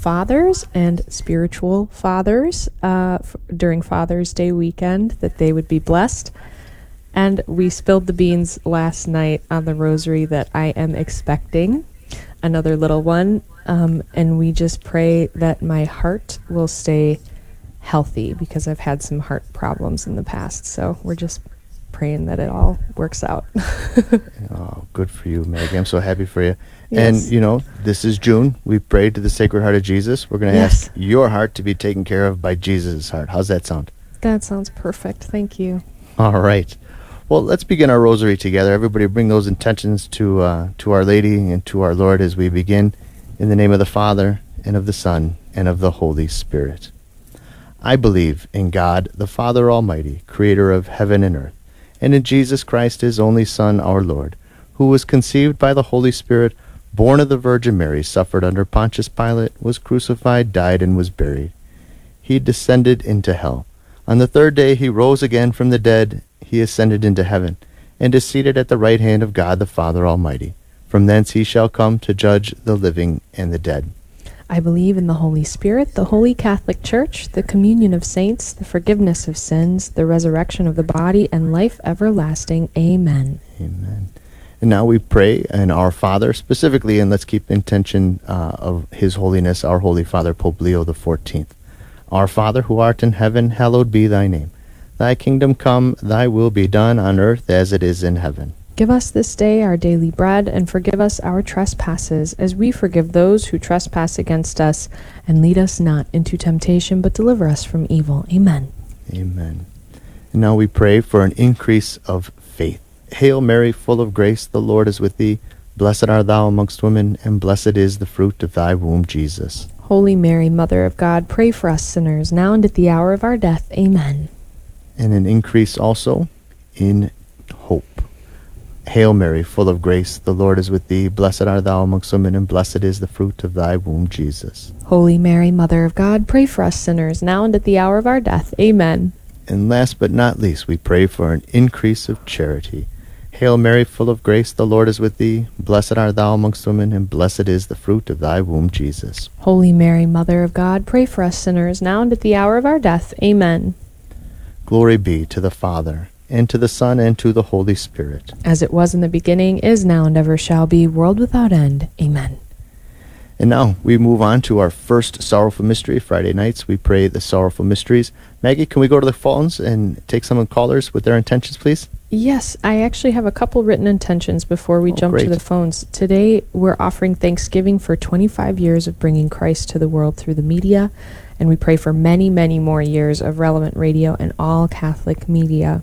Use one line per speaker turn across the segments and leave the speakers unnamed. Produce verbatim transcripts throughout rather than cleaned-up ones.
fathers and spiritual fathers uh, f- during Father's Day weekend, that they would be blessed. And we spilled the beans last night on the rosary that I am expecting another little one. Um, and we just pray that my heart will stay healthy, because I've had some heart problems in the past. So we're just praying that it all works out.
Oh, good for you, Maggie. I'm so happy for you.
Yes.
And, you know, this is June. We prayed to the Sacred Heart of Jesus. We're going to
Yes.
ask your heart to be taken care of by Jesus' heart. How's that sound?
That sounds perfect. Thank you.
All right. Well, let's begin our rosary together. Everybody bring those intentions to uh, to Our Lady and to our Lord as we begin. In the name of the Father, and of the Son, and of the Holy Spirit. I believe in God, the Father Almighty, creator of heaven and earth, and in Jesus Christ, his only Son, our Lord, who was conceived by the Holy Spirit, born of the Virgin Mary, suffered under Pontius Pilate, was crucified, died, and was buried. He descended into hell. On the third day he rose again from the dead. He ascended into heaven, and is seated at the right hand of God the Father Almighty. From thence he shall come to judge the living and the dead.
I believe in the Holy Spirit, the Holy Catholic Church, the communion of saints, the forgiveness of sins, the resurrection of the body, and life everlasting. Amen.
Amen. And now we pray in Our Father specifically, and let's keep intention uh, of His Holiness, our Holy Father, Pope Leo the fourteenth. Our Father, who art in heaven, hallowed be thy name. Thy kingdom come, thy will be done on earth as it is in heaven.
Give us this day our daily bread, and forgive us our trespasses, as we forgive those who trespass against us. And lead us not into temptation, but deliver us from evil. Amen.
Amen. And now we pray for an increase of faith. Hail Mary, full of grace, the Lord is with thee. Blessed art thou amongst women, and blessed is the fruit of thy womb, Jesus.
Holy Mary, Mother of God, pray for us sinners, now and at the hour of our death. Amen.
And an increase also in hope. Hail Mary, full of grace, the Lord is with thee. Blessed art thou amongst women, and blessed is the fruit of thy womb, Jesus.
Holy Mary, Mother of God, pray for us sinners, now and at the hour of our death. Amen.
And last but not least, we pray for an increase of charity. Hail Mary, full of grace, the Lord is with thee. Blessed art thou amongst women, and blessed is the fruit of thy womb, Jesus.
Holy Mary, Mother of God, pray for us sinners, now and at the hour of our death. Amen.
Glory be to the Father, and to the Son, and to the Holy Spirit.
As it was in the beginning, is now, and ever shall be, world without end. Amen.
And now we move on to our first sorrowful mystery. Friday nights we pray the sorrowful mysteries. Maggie, can we go to the phones and take some callers with their intentions, please?
Yes, I actually have a couple written intentions before we
Oh,
jump
great.
to the phones. Today, we're offering Thanksgiving for twenty-five years of bringing Christ to the world through the media, and we pray for many, many more years of relevant radio and all Catholic media.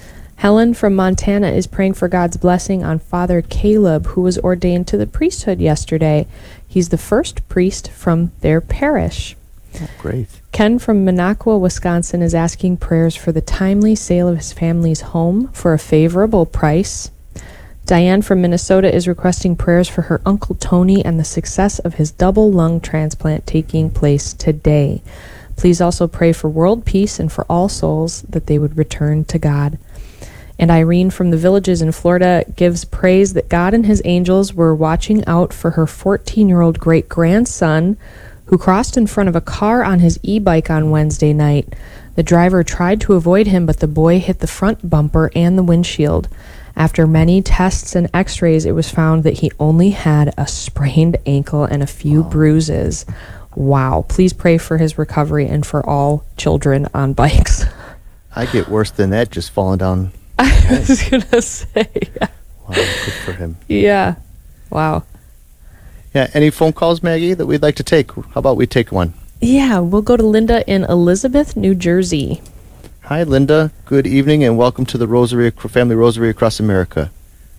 Helen from Montana is praying for God's blessing on Father Caleb, who was ordained to the priesthood yesterday. He's the first priest from their parish.
Oh, great.
Ken from Minocqua, Wisconsin is asking prayers for the timely sale of his family's home for a favorable price. Diane from Minnesota is requesting prayers for her Uncle Tony and the success of his double lung transplant taking place today. Please also pray for world peace and for all souls that they would return to God. And Irene from the Villages in Florida gives praise that God and his angels were watching out for her fourteen-year-old great-grandson who crossed in front of a car on his e-bike on Wednesday night. The driver tried to avoid him, but the boy hit the front bumper and the windshield. After many tests and x-rays, it was found that he only had a sprained ankle and a few
Wow.
bruises. Wow. Please pray for his recovery and for all children on bikes.
I get worse than that, just falling down.
I was going to say.
Wow, good for him.
Yeah. Wow.
Yeah, any phone calls, Maggie, that we'd like to take? How about we take one?
Yeah, we'll go to Linda in Elizabeth, New Jersey.
Hi, Linda. Good evening, and welcome to the Rosary Family Rosary Across America.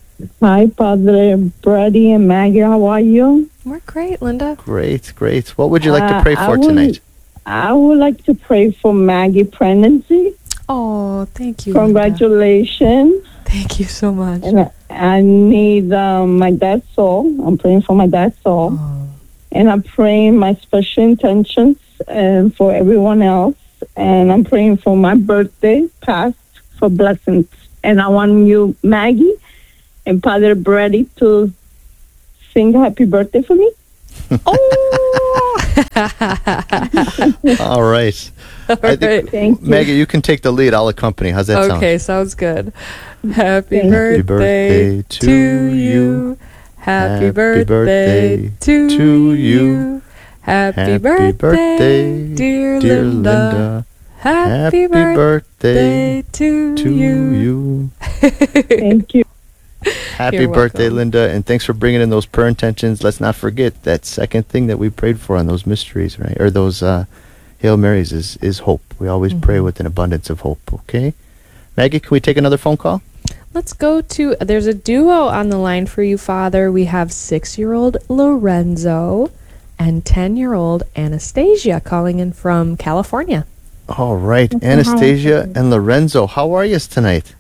Hi, Padre Brady and Maggie. How are you?
We're great, Linda.
Great, great. What would you like to
Uh,
pray
I
for
would-
tonight?
I would like to pray for Maggie pregnancy.
Oh, thank you, Linda.
Congratulations.
Thank you so much.
And I, I need um, my dad's soul. I'm praying for my dad's soul.
Oh,
And I'm praying my special intentions and for everyone else. And I'm praying for my birthday past for blessings. And I want you, Maggie and Padre Brady, to sing happy birthday for me.
oh
All right.
All
I think,
right.
Thank you.
Maggie, you can take the lead. I'll accompany. How's that sound?
Okay, sounds good. Happy
Thank
birthday,
you. birthday
to
to
you. Happy,
Happy
birthday,
birthday
to,
to
you.
you.
Happy,
Happy
birthday,
birthday,
dear,
dear
Linda.
Linda.
Happy, birthday, to,
to
you.
you.
Thank you.
Happy
You're
birthday,
welcome.
Linda, and thanks for bringing in those prayer intentions. Let's not forget that second thing that we prayed for on those mysteries, right? Or those uh, Hail Marys is, is hope. We always pray
Mhm.
with an abundance of hope, okay? Maggie, can we take another phone call?
Let's go to, there's a duo on the line for you, Father. We have six-year-old Lorenzo and ten-year-old Anastasia calling in from California.
All right,
Okay,
Anastasia
hi.
and Lorenzo, how are you tonight?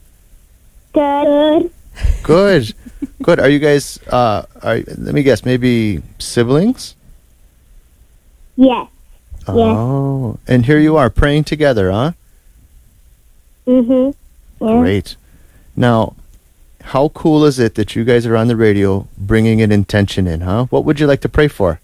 Good.
Good, good. Are you guys? Uh, are let me guess, maybe siblings?
Yes.
Oh, and here you are praying together, huh?
Mm-hmm. Yeah.
Great. Now, how cool is it that you guys are on the radio bringing an intention in, huh? What would you like to pray for?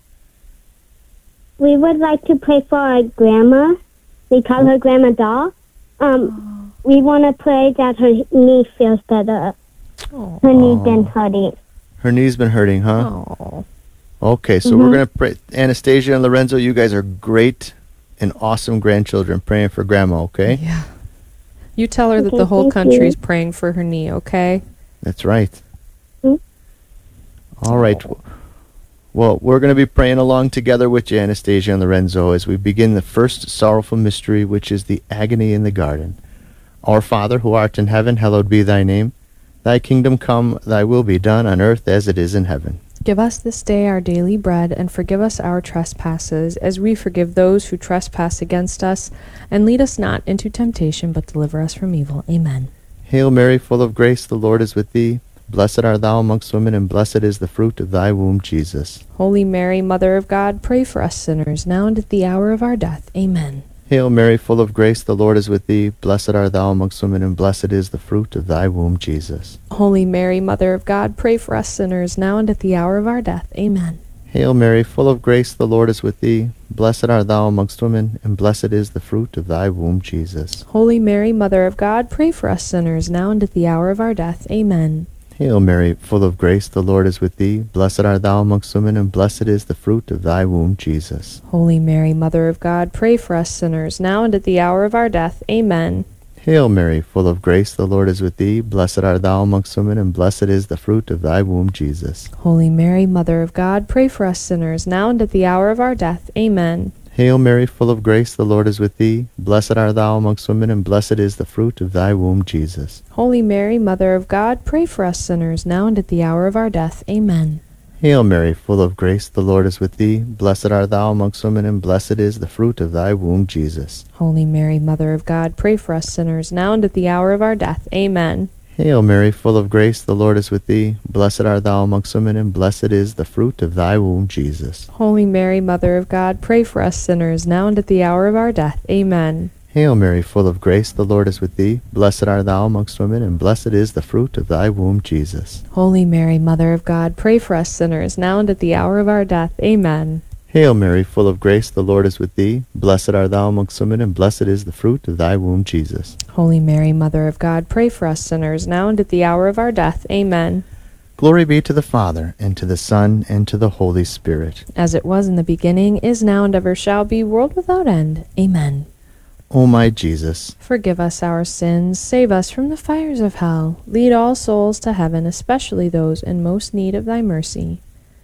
We would like to pray for our grandma. We call her Grandma Doll. Um, we want to pray that her knee feels better.
Oh.
Her knee's been hurting.
Her knee's been hurting, huh?
Oh.
Okay, so we're gonna pray. Anastasia and Lorenzo, you guys are great and awesome grandchildren praying for Grandma. Okay,
Yeah. You tell her that
Okay,
the whole
thank
country
you.
is praying for her knee, okay?
that's right.
Mm.
All right. Well, we're going to be praying along together with you, Anastasia and Lorenzo, as we begin the first sorrowful mystery, which is the agony in the garden. Our Father, who art in heaven, hallowed be thy name. Thy kingdom come, thy will be done on earth as it is in heaven.
Give us this day our daily bread, and forgive us our trespasses, as we forgive those who trespass against us. And lead us not into temptation, but deliver us from evil. Amen.
Hail Mary, full of grace, the Lord is with thee. Blessed art thou amongst women, and blessed is the fruit of thy womb, Jesus.
Holy Mary, Mother of God, pray for us sinners, now and at the hour of our death. Amen.
Hail Mary, full of grace, the Lord is with thee. Blessed art thou amongst women, and blessed is the fruit of thy womb, Jesus.
Holy Mary, Mother of God, pray for us sinners, now and at the hour of our death. Amen.
Hail Mary, full of grace, the Lord is with thee. Blessed art thou amongst women, and blessed is the fruit of thy womb, Jesus.
Holy Mary, Mother of God, pray for us sinners, now and at the hour of our death. Amen.
Hail Mary, full of grace, the Lord is with thee. Blessed art thou amongst women, and blessed is the fruit of thy womb, Jesus.
Holy Mary, Mother of God, pray for us sinners, now and at the hour of our death. Amen.
Hail Mary, full of grace, the Lord is with thee. Blessed art thou amongst women, and blessed is the fruit of thy womb, Jesus.
Holy Mary, Mother of God, pray for us sinners, now and at the hour of our death. Amen.
Hail Mary, full of grace, the Lord is with thee. Blessed art thou amongst women, and blessed is the fruit of thy womb, Jesus.
Holy Mary, Mother of God, pray for us sinners, now and at the hour of our death. Amen.
Hail Mary, full of grace, the Lord is with thee. Blessed art thou amongst women, and blessed is the fruit of thy womb, Jesus.
Holy Mary, Mother of God, pray for us sinners, now and at the hour of our death. Amen.
Hail Mary, full of grace, the Lord is with thee. Blessed art thou amongst women, and blessed is the fruit of thy womb, Jesus.
Holy Mary, Mother of God, pray for us sinners, now and at the hour of our death. Amen.
Hail Mary, full of grace, the Lord is with thee. Blessed art thou amongst women, and blessed is the fruit of thy womb, Jesus.
Holy Mary, Mother of God, pray for us sinners, now and at the hour of our death. Amen.
Hail Mary, full of grace, the Lord is with thee. Blessed art thou amongst women, and blessed is the fruit of thy womb, Jesus.
Holy Mary, Mother of God, pray for us sinners, now and at the hour of our death. Amen.
Glory be to the Father, and to the Son, and to the Holy Spirit.
As it was in the beginning, is now, and ever shall be, world without end. Amen.
O my Jesus,
Forgive us our sins, save us from the fires of hell, lead all souls to heaven, especially those in most need of thy mercy.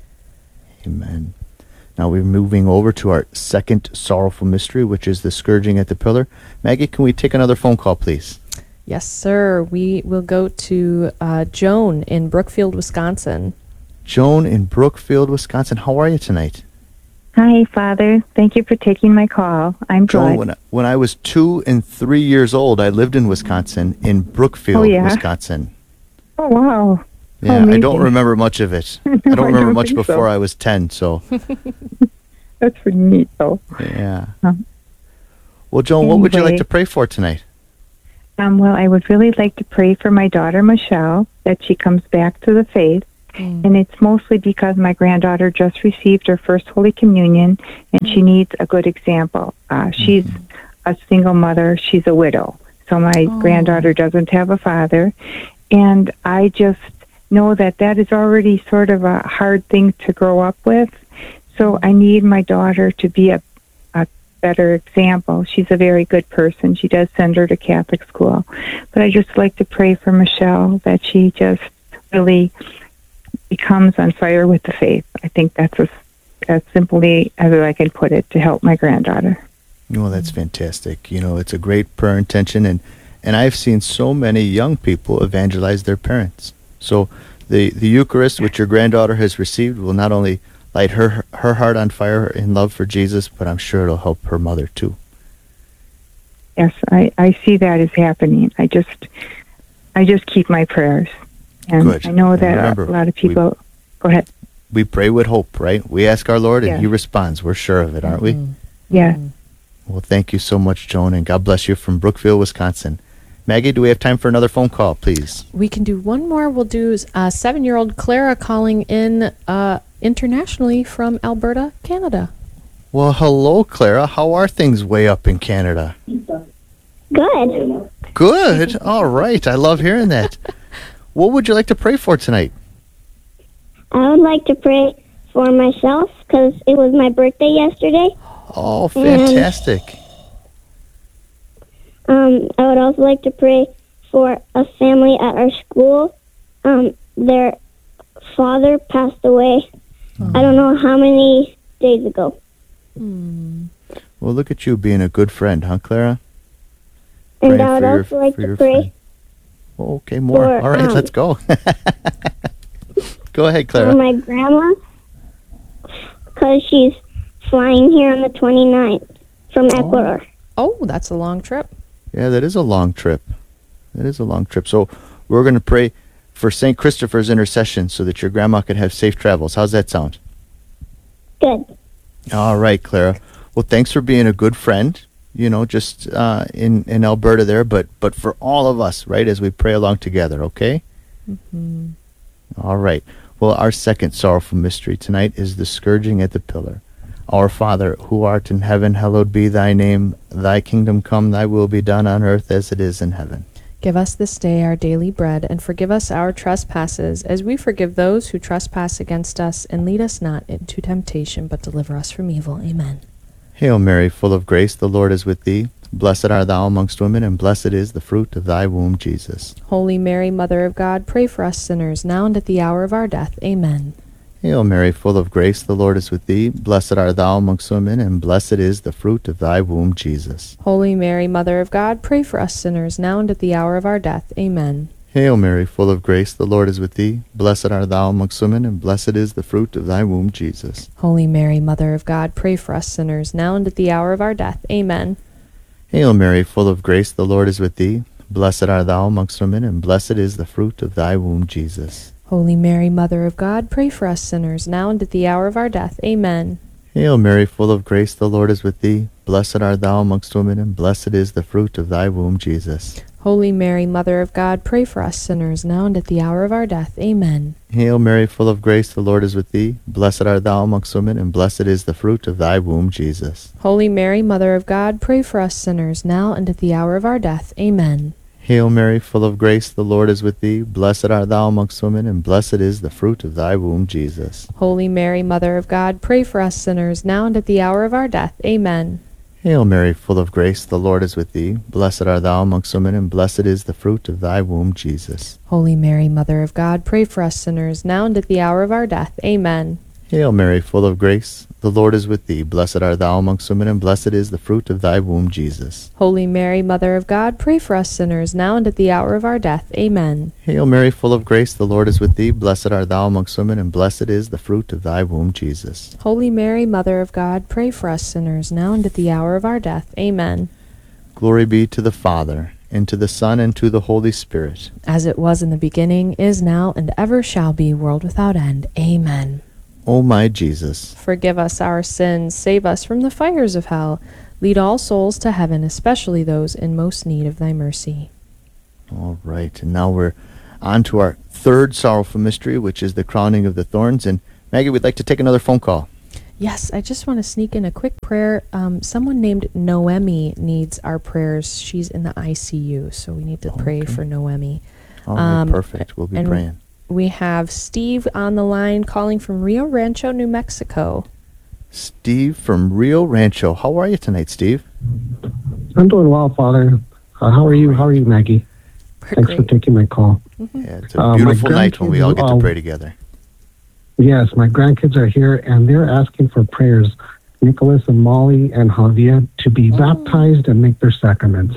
amen. Now we're moving over to our second sorrowful mystery, which is the scourging at the pillar. Maggie, can we take another phone call, please?
Yes, sir. We will go to uh, Joan in Brookfield, Wisconsin.
Joan in Brookfield, Wisconsin. How are you tonight?
Hi, Father. Thank you for taking my call. I'm
Joan,
good.
when I, when I was two and three years old, I lived in Wisconsin, in Brookfield,
Oh, yeah?
Wisconsin.
Oh, wow.
Yeah, I
amazing.
don't remember much of it. I
No,
don't
I
remember
don't
much
think
before
so.
I was ten, so
That's pretty neat, though.
yeah.
Huh.
Well, Joan, what would you like
Anyway.
to pray for tonight?
Um, well, I would really like to pray for my daughter, Michelle, that she comes back to the faith. And it's mostly because my granddaughter just received her first Holy Communion, and she needs a good example. Uh, she's a single mother. She's a widow. So my
Oh.
granddaughter doesn't have a father. And I just know that that is already sort of a hard thing to grow up with. So I need my daughter to be a, a better example. She's a very good person. She does send her to Catholic school. But I just like to pray for Michelle that she just really becomes on fire with the faith. I think that's as, as simply as I can put it to help my granddaughter.
Well, that's fantastic. You know, it's a great prayer intention, and, and I've seen so many young people evangelize their parents. So the, the Eucharist, which your granddaughter has received, will not only light her her heart on fire in love for Jesus, but I'm sure it'll help her mother too.
Yes, I, I see that is happening. I just I just keep my prayers. And
Good.
I know
And
that
remember,
a lot of
we-
people... Go ahead.
We pray with hope, right? We ask our Lord, and
Yeah.
He responds. We're sure of it, aren't we?
Yeah.
Well, thank you so much, Joan, and God bless you from Brookfield, Wisconsin. Maggie, do we have time for another phone call, please?
We can do one more. We'll do uh, seven-year-old Clara calling in uh, internationally from Alberta, Canada.
Well, hello, Clara. How are things way up in Canada?
Good.
Good. All right. I love hearing that. What would you like to pray for tonight?
I would like to pray for myself because it was my birthday yesterday.
Oh, fantastic.
Um, I would also like to pray for a family at our school. Um, their father passed away. I don't know how many days ago.
Well, look at you being a good friend, huh, Clara?
And
Praying
I would
for your-
also like
for
to
your
pray
friend. Oh, okay, more.
for,
All right,
um,
let's go. Go ahead,
for
Clara.
my grandma because she's flying here on the twenty-ninth from Ecuador.
Oh, that's a long trip.
Yeah, that is a long trip. That is a long trip. So we're going to pray for Saint Christopher's intercession so that your grandma can have safe travels. How's that sound?
Good.
All right, Clara. Well, thanks for being a good friend, you know, just uh, in, in Alberta there, but, but for all of us, right, as we pray along together, okay? Mm-hmm. All right. Well, our second sorrowful mystery tonight is the scourging at the pillar. Our Father, who art in heaven, hallowed be thy name. Thy kingdom come, thy will be done on earth as it is in heaven.
Give us this day our daily bread, and forgive us our trespasses, as we forgive those who trespass against us. And lead us not into temptation, but deliver us from evil. Amen.
Hail Mary, full of grace, the Lord is with thee. Blessed art thou amongst women, and blessed is the fruit of thy womb, Jesus.
Holy Mary, Mother of God, pray for us sinners, now and at the hour of our death. Amen.
Hail Mary, full of grace, the Lord is with thee. Blessed art thou amongst women, and blessed is the fruit of thy womb, Jesus.
Holy Mary, Mother of God, pray for us sinners, now and at the hour of our death. Amen.
Hail Mary, full of grace, the Lord is with thee. Blessed art thou amongst women, and blessed is the fruit of thy womb, Jesus.
Holy Mary, Mother of God, pray for us sinners, now and at the hour of our death. Amen.
Hail Mary, full of grace, the Lord is with thee. Blessed art thou amongst women, and blessed is the fruit of thy womb, Jesus.
Holy Mary, Mother of God, pray for us sinners, now and at the hour of our death. Amen.
Hail Mary, full of grace, the Lord is with thee. Blessed art thou amongst women, and blessed is the fruit of thy womb, Jesus.
Holy Mary, Mother of God, pray for us sinners, now and at the hour of our death. Amen.
Hail Mary, full of grace, the Lord is with thee. Blessed art thou amongst women, and blessed is the fruit of thy womb, Jesus.
Holy Mary, Mother of God, pray for us sinners, now and at the hour of our death. Amen.
Hail Mary, full of grace, the Lord is with thee. Blessed art thou amongst women, and blessed is the fruit of thy womb, Jesus.
Holy Mary, Mother of God, pray for us sinners, now and at the hour of our death. Amen.
Hail Mary, full of grace, the Lord is with thee. Blessed art thou amongst women, and blessed is the fruit of thy womb, Jesus.
Holy Mary, Mother of God, pray for us sinners, now and at the hour of our death. Amen.
Hail Mary, full of grace, the Lord is with thee. Blessed art thou amongst women, and blessed is the fruit of thy womb, Jesus.
Holy Mary, Mother of God, pray for us sinners, now and at the hour of our death. Amen.
Hail Mary, full of grace, the Lord is with thee. Blessed art thou amongst women, and blessed is the fruit of thy womb, Jesus.
Holy Mary, Mother of God, pray for us sinners, now and at the hour of our death. Amen.
Glory be to the Father, and to the Son, and to the Holy Spirit.
As it was in the beginning, is now, and ever shall be, world without end. Amen.
O my Jesus,
Forgive us our sins, save us from the fires of hell. Lead all souls to heaven, especially those in most need of thy mercy.
all right, and now we're on to our third sorrowful mystery, which is the crowning of the thorns. And Maggie, we'd like to take another phone call.
Yes, I just want to sneak in a quick prayer. Um, someone named Noemi needs our prayers. She's in the I C U, so we need to pray
Okay.
for Noemi.
All right,
Um,
perfect. We'll be
and
praying.
We have Steve on the line calling from Rio Rancho, New Mexico.
Steve from Rio Rancho. How are you tonight, Steve?
I'm doing well, Father. Uh, how are you? How are you, Maggie?
We're
Thanks
great.
for taking my call.
Yeah, it's a
Uh, my
beautiful night when we all get to
grandkids,
pray
uh,
together.
Yes, my grandkids are here, and they're asking for prayers. Nicholas and Molly and Javier to be
Oh.
baptized and make their sacraments.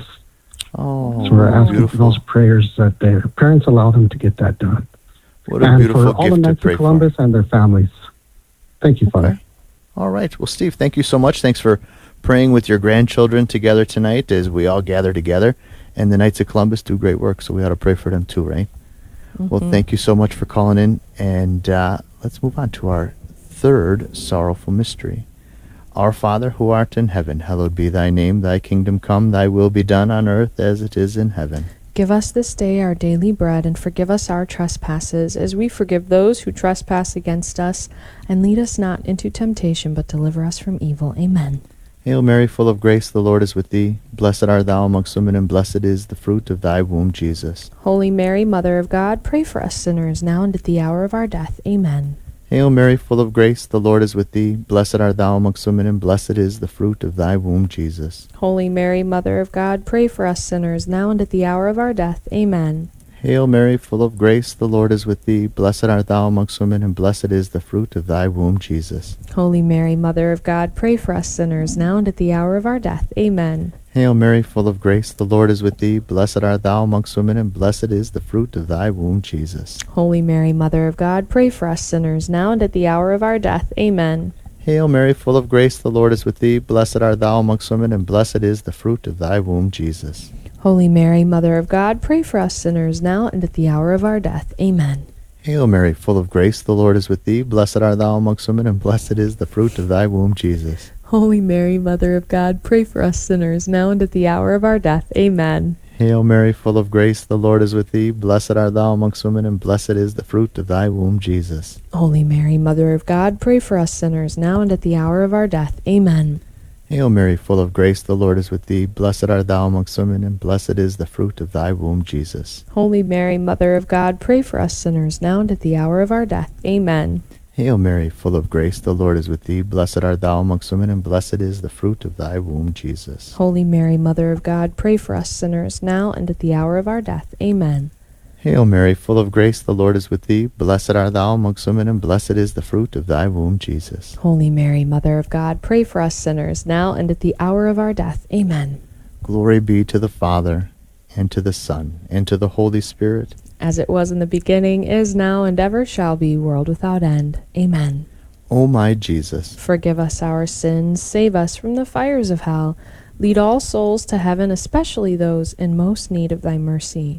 Oh,
So we're asking for
beautiful.
those prayers that their parents allow them to get that done.
What a
and
beautiful
for all the
gift to
Knights
pray
of Columbus and their families. Thank you,
for.
Father.
Okay. All right. Well, Steve, thank you so much. Thanks for praying with your grandchildren together tonight as we all gather together. And the Knights of Columbus do great work, so we ought to pray for them too, right? Well,
Mhm.
thank you so much for calling in. And uh, let's move on to our third sorrowful mystery. Our Father, who art in heaven, hallowed be thy name. Thy kingdom come, thy will be done on earth as it is in heaven.
Give us this day our daily bread, and forgive us our trespasses, as we forgive those who trespass against us. And lead us not into temptation, but deliver us from evil. Amen.
Hail Mary, full of grace, the Lord is with thee. Blessed art thou amongst women, and blessed is the fruit of thy womb, Jesus.
Holy Mary, Mother of God, pray for us sinners, now and at the hour of our death. Amen.
Hail Mary, full of grace, the Lord is with thee. Blessed art thou amongst women, and blessed is the fruit of thy womb, Jesus.
Holy Mary, Mother of God, pray for us sinners, now and at the hour of our death. Amen.
Hail Mary, full of grace, the Lord is with thee. Blessed art thou amongst women, and blessed is the fruit of thy womb, Jesus.
Holy Mary, Mother of God, pray for us sinners, now and at the hour of our death. Amen.
Hail Mary, full of grace, the Lord is with thee. Blessed art thou amongst women, and blessed is the fruit of thy womb, Jesus.
Holy Mary, Mother of God, pray for us sinners, now and at the hour of our death. Amen.
Hail Mary, full of grace, the Lord is with thee. Blessed art thou amongst women, and blessed is the fruit of thy womb, Jesus.
Holy Mary, Mother of God, pray for us sinners, now and at the hour of our death. Amen.
Hail Mary, full of grace, the Lord is with thee. Blessed art thou amongst women, and blessed is the fruit of thy womb, Jesus.
Holy Mary, Mother of God, pray for us sinners, now and at the hour of our death. Amen.
Hail Mary, full of grace, the Lord is with thee. Blessed art thou amongst women, and blessed is the fruit of thy womb, Jesus.
Holy Mary, Mother of God, pray for us sinners, now and at the hour of our death. Amen.
Hail Mary, full of grace, the Lord is with thee. Blessed art thou amongst women, and blessed is the fruit of thy womb, Jesus.
Holy Mary, Mother of God, pray for us sinners, now and at the hour of our death. Amen.
Hail Mary, full of grace, the Lord is with thee. Blessed art thou amongst women, and blessed is the fruit of thy womb, Jesus.
Holy Mary, Mother of God, pray for us sinners, now and at the hour of our death. Amen.
Hail Mary, full of grace, the Lord is with thee. Blessed art thou amongst women, and blessed is the fruit of thy womb, Jesus.
Holy Mary, Mother of God, pray for us sinners, now and at the hour of our death. Amen.
Glory be to the Father, and to the Son, and to the Holy Spirit.
As it was in the beginning, is now, and ever shall be, world without end. Amen.
O my Jesus,
Forgive us our sins, save us from the fires of hell. Lead all souls to heaven, especially those in most need of thy mercy.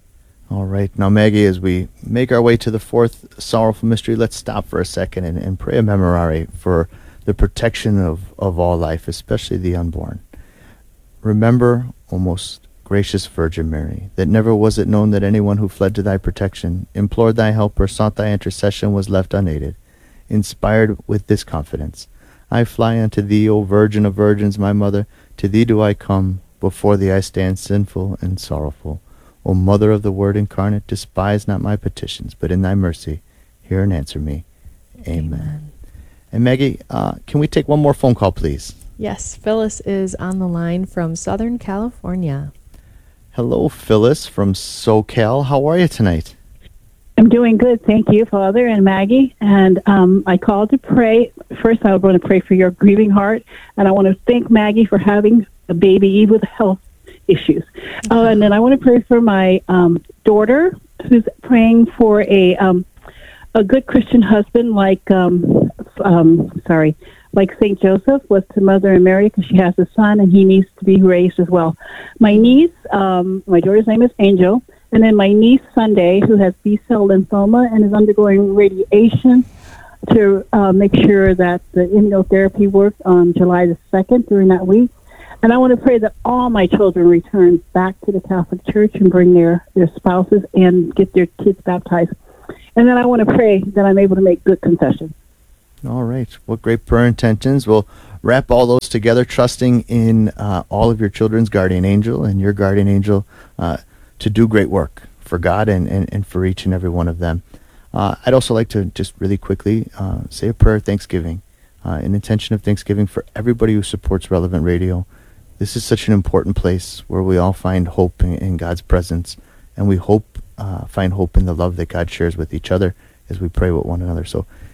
all right. Now, Maggie, as we make our way to the fourth sorrowful mystery, let's stop for a second and, and pray a memorare for the protection of, of all life, especially the unborn. Remember, O most gracious Virgin Mary, that never was it known that anyone who fled to thy protection, implored thy help, or sought thy intercession was left unaided. Inspired with this confidence, I fly unto thee, O Virgin of Virgins, my mother. To thee do I come, before thee I stand sinful and sorrowful. O Mother of the Word incarnate, despise not my petitions, but in thy mercy hear and answer me. Amen.
Amen.
And Maggie, uh, can we take one more phone call, please?
Yes, Phyllis is on the line from Southern California.
Hello, Phyllis from SoCal. How are you tonight?
I'm doing good, thank you, Father and Maggie. And um, I called to pray. First, I want to pray for your grieving heart, and I want to thank Maggie for having a baby Eve with health issues. Uh, and then I want to pray for my um, daughter, who's praying for a um, a good Christian husband, like um, um, sorry, like Saint Joseph was to Mother and Mary, because she has a son and he needs to be raised as well. My niece, um, my daughter's name is Angel. And then my niece, Sunday, who has B-cell lymphoma and is undergoing radiation to uh, make sure that the immunotherapy works on July the second during that week. And I want to pray that all my children return back to the Catholic Church and bring their, their spouses and get their kids baptized. And then I want to pray that I'm able to make good confession.
All right. What great prayer intentions. We'll wrap all those together, trusting in uh, all of your children's guardian angel and your guardian angel uh, to do great work for God and, and, and for each and every one of them. Uh, I'd also like to just really quickly uh, say a prayer of thanksgiving, uh, an intention of thanksgiving for everybody who supports Relevant Radio. This is such an important place where we all find hope in, in God's presence, and we hope uh, find hope in the love that God shares with each other as we pray with one another. So